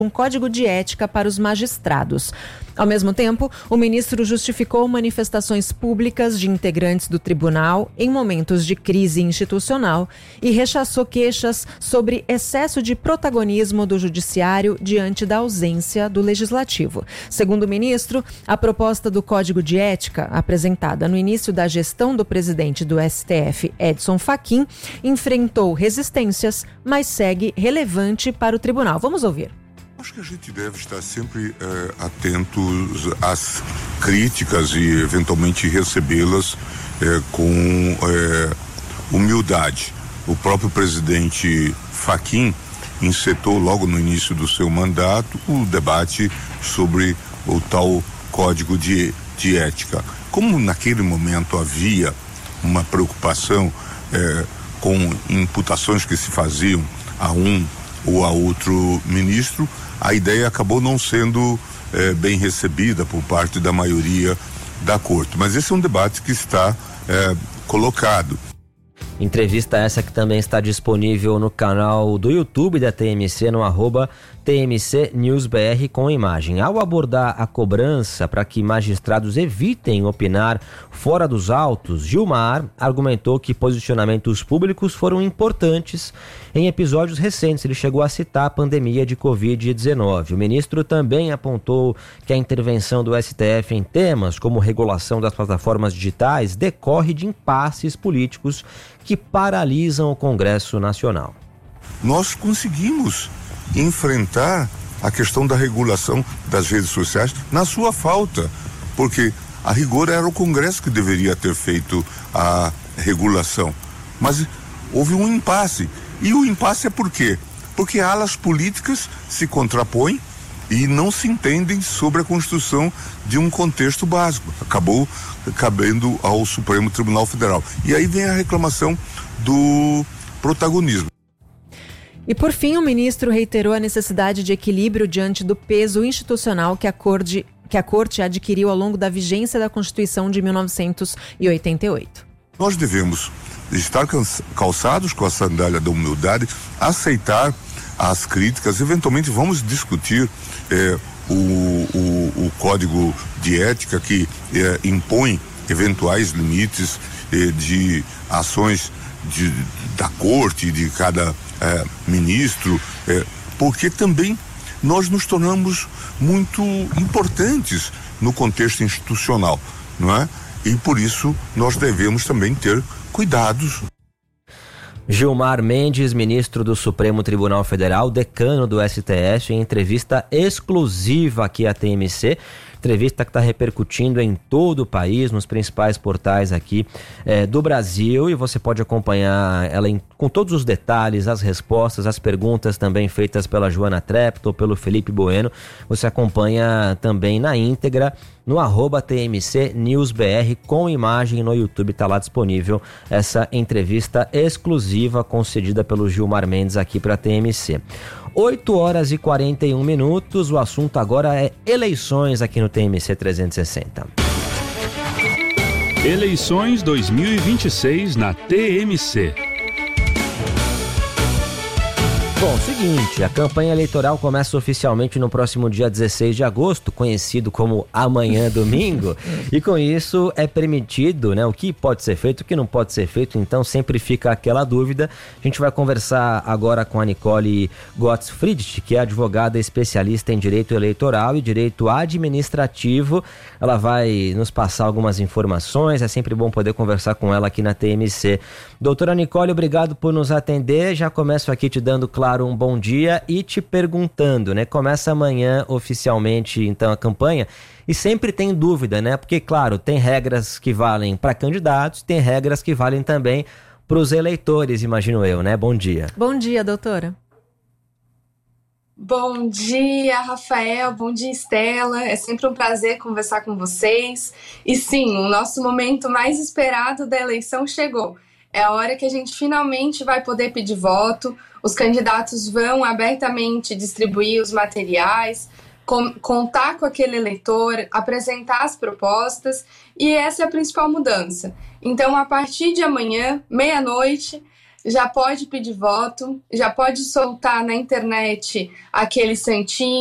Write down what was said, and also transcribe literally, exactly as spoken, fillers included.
um código de ética para os magistrados. Ao mesmo tempo, o ministro justificou manifestações públicas de integrantes do tribunal em momentos de crise institucional e rechaçou queixas sobre excesso de protagonismo do judiciário diante da ausência do legislativo. Segundo o ministro, a proposta do código de ética, apresentada no início da gestão do presidente do S T F, Edson Fachin, enfrentou resistências, mas segue relevante para o tribunal. Vamos ouvir. Acho que a gente deve estar sempre é, atentos às críticas e eventualmente recebê-las é, com é, humildade. O próprio presidente Fachin encetou logo no início do seu mandato o debate sobre o tal código de, de ética. Como naquele momento havia uma preocupação é, com imputações que se faziam a um ou a outro ministro, a ideia acabou não sendo eh, bem recebida por parte da maioria da corte. Mas esse é um debate que está eh, colocado. Entrevista essa que também está disponível no canal do YouTube da T M C, no arroba T M C News B R com imagem. Ao abordar a cobrança para que magistrados evitem opinar fora dos autos, Gilmar argumentou que posicionamentos públicos foram importantes em episódios recentes. Ele chegou a citar a pandemia de covid dezenove. O ministro também apontou que a intervenção do S T F em temas como regulação das plataformas digitais decorre de impasses políticos que paralisam o Congresso Nacional. Nós conseguimos enfrentar a questão da regulação das redes sociais na sua falta, porque a rigor era o Congresso que deveria ter feito a regulação, mas houve um impasse. E o impasse é por quê? Porque alas políticas se contrapõem e não se entendem sobre a construção de um contexto básico. Acabou cabendo ao Supremo Tribunal Federal. E aí vem a reclamação do protagonismo. E por fim, o ministro reiterou a necessidade de equilíbrio diante do peso institucional que a Corte, que a Corte adquiriu ao longo da vigência da Constituição de mil novecentos e oitenta e oito. Nós devemos estar calçados com a sandália da humildade, aceitar as críticas, eventualmente vamos discutir eh, o, o, o código de ética que eh, impõe eventuais limites eh, de ações de, da corte, de cada eh, ministro, eh, porque também nós nos tornamos muito importantes no contexto institucional, não é? E por isso nós devemos também ter cuidados. Gilmar Mendes, ministro do Supremo Tribunal Federal, decano do S T F, em entrevista exclusiva aqui à T M C. Entrevista que está repercutindo em todo o país, nos principais portais aqui é, do Brasil, e você pode acompanhar ela em, com todos os detalhes, as respostas, as perguntas também feitas pela Joana Trepto, pelo Felipe Bueno. Você acompanha também na íntegra no arroba T M C News B R com imagem no YouTube, está lá disponível essa entrevista exclusiva concedida pelo Gilmar Mendes aqui para a T M C. oito horas e quarenta e um minutos, o assunto agora é eleições aqui no T M C trezentos e sessenta. Eleições dois mil e vinte e seis na T M C. Bom, seguinte, a campanha eleitoral começa oficialmente no próximo dia dezesseis de agosto, conhecido como amanhã domingo, e com isso é permitido, né, o que pode ser feito, o que não pode ser feito, então sempre fica aquela dúvida. A gente vai conversar agora com a Nicole Gottfried, que é advogada especialista em direito eleitoral e direito administrativo. Ela vai nos passar algumas informações, é sempre bom poder conversar com ela aqui na T M C. Doutora Nicole, obrigado por nos atender, já começo aqui te dando, claro, um bom dia e te perguntando, né? Começa amanhã oficialmente, então, a campanha, e sempre tem dúvida, né? Porque, claro, tem regras que valem para candidatos, tem regras que valem também para os eleitores, imagino eu, né? Bom dia. Bom dia, doutora. Bom dia, Rafael. Bom dia, Estela. É sempre um prazer conversar com vocês. E sim, o nosso momento mais esperado da eleição chegou. É a hora que a gente finalmente vai poder pedir voto, os candidatos vão abertamente distribuir os materiais, com, contar com aquele eleitor, apresentar as propostas, e essa é a principal mudança. Então, a partir de amanhã, meia-noite, já pode pedir voto, já pode soltar na internet aquele santinho.